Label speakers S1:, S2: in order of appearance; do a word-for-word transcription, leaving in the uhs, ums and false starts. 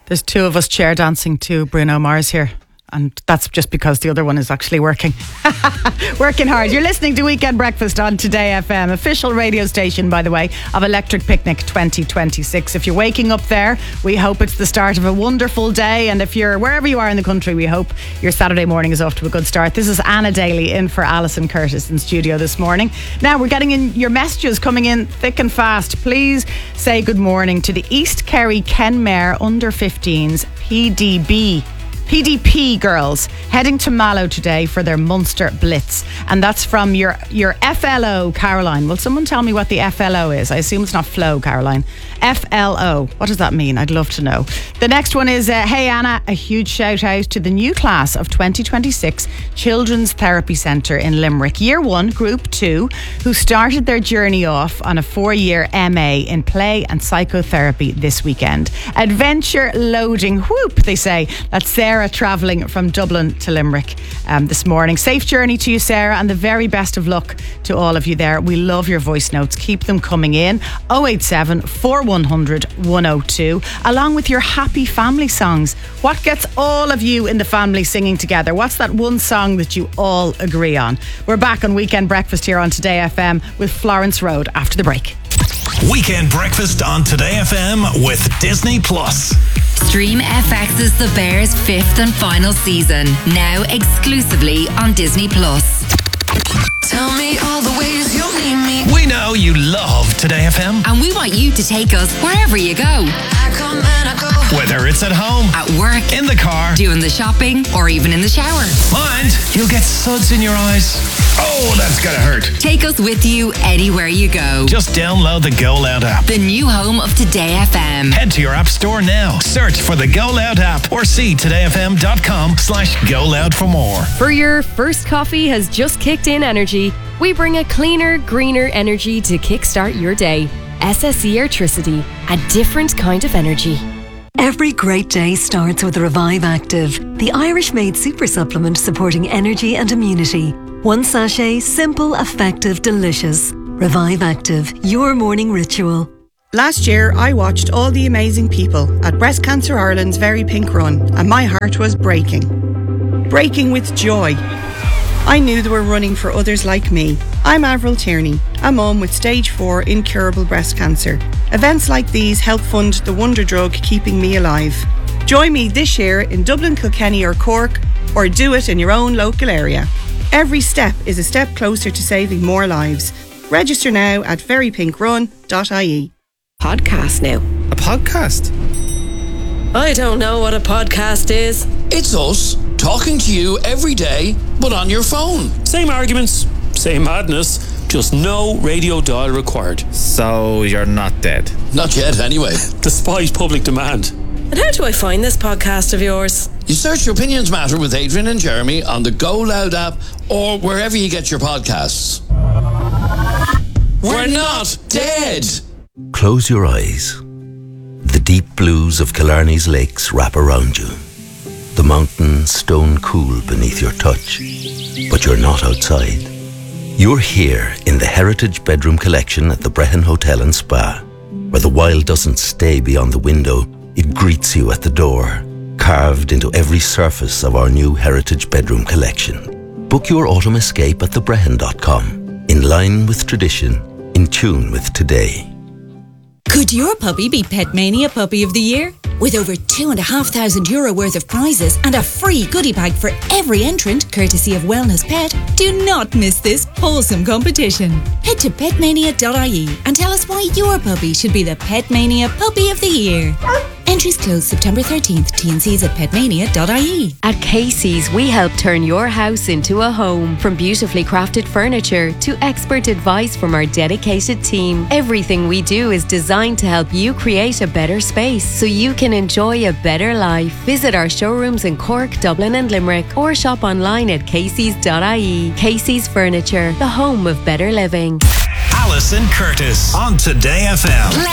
S1: There's two of us chair dancing to Bruno Mars here. And that's just because the other one is actually working. Working hard. You're listening to Weekend Breakfast on Today F M, official radio station, by the way, of Electric Picnic twenty twenty-six. If you're waking up there, we hope it's the start of a wonderful day. And if you're wherever you are in the country, we hope your Saturday morning is off to a good start. This is Anna Daly in for Alison Curtis in studio this morning. Now, we're getting in your messages coming in thick and fast. Please say good morning to the East Kerry Kenmare under fifteens P D B. P D P girls heading to Mallow today for their Munster Blitz. And that's from your, your F L O, Caroline. Will someone tell me what the F L O is? I assume it's not flow, Caroline. F L O. What does that mean? I'd love to know. The next one is, uh, hey Anna, a huge shout out to the new class of twenty twenty-six Children's Therapy Centre in Limerick. Year one, Group two, who started their journey off on a four-year M A in play and psychotherapy this weekend. Adventure loading, whoop, they say. That's Sarah travelling from Dublin to Limerick um, this morning. Safe journey to you, Sarah, and the very best of luck to all of you there. We love your voice notes. Keep them coming in. oh eight seven, four one hundred, one oh two, along with your happy family songs. What gets all of you in the family singing together? What's that one song that you all agree on? We're back on Weekend Breakfast here on Today F M with Florence Road after the break.
S2: Weekend Breakfast on Today F M with Disney Plus.
S3: Stream F X's The Bears' fifth and final season, now exclusively on Disney Plus.
S4: Tell me all the ways you need me.
S2: We know you love Today F M.
S3: And we want you to take us wherever you go.
S4: I come and I go.
S2: Whether it's at home,
S3: at work,
S2: in the car,
S3: doing the shopping, or even in the shower.
S2: Mind, you'll get suds in your eyes. Oh, that's gonna hurt.
S3: Take us with you anywhere you go.
S2: Just download the Go Loud app.
S3: The new home of Today F M.
S2: Head to your app store now. Search for the Go Loud app or see todayfm.com slash go loud for more.
S5: For your first coffee has just kicked in energy, we bring a cleaner, greener energy to kickstart your day. S S E Airtricity, a different kind of energy.
S6: Every great day starts with Revive Active, the Irish-made super supplement supporting energy and immunity. One sachet, simple, effective, delicious. Revive Active, your morning ritual.
S7: Last year, I watched all the amazing people at Breast Cancer Ireland's Very Pink Run, and my heart was breaking. Breaking with joy. I knew they were running for others like me. I'm Avril Tierney, a mum with stage four incurable breast cancer. Events like these help fund the wonder drug keeping me alive. Join me this year in Dublin, Kilkenny or Cork, or do it in your own local area. Every step is a step closer to saving more lives. Register now at very pink run dot I E.
S8: Podcast now.
S9: A podcast?
S8: I don't know what a podcast is.
S10: It's us talking to you every day, but on your phone.
S9: Same arguments, same madness, just no radio dial required.
S11: So you're not dead?
S10: Not yet, anyway.
S9: Despite public demand.
S8: And how do I find this podcast of yours?
S10: You search Your Opinions Matter with Adrian and Jeremy on the Go Loud app or wherever you get your podcasts. We're not dead!
S12: Close your eyes. The deep blues of Killarney's lakes wrap around you. The mountains stone cool beneath your touch. But you're not outside. You're here in the Heritage Bedroom Collection at the Brehon Hotel and Spa, where the wild doesn't stay beyond the window, it greets you at the door, carved into every surface of our new Heritage Bedroom Collection. Book your autumn escape at the brehon dot com, in line with tradition, in tune with today.
S13: Could your puppy be Petmania Puppy of the Year? With over two and a half thousand euro worth of prizes and a free goodie bag for every entrant, courtesy of Wellness Pet, do not miss this wholesome competition. Head to petmania dot I E and tell us why your puppy should be the Petmania Puppy of the Year. Entries close September thirteenth. T and Cs at petmania dot I E.
S5: At Casey's, we help turn your house into a home. From beautifully crafted furniture to expert advice from our dedicated team. Everything we do is designed to help you create a better space so you can enjoy a better life. Visit our showrooms in Cork, Dublin and Limerick or shop online at caseys dot I E. Casey's Furniture, the home of better living.
S2: Alison Curtis on Today F M.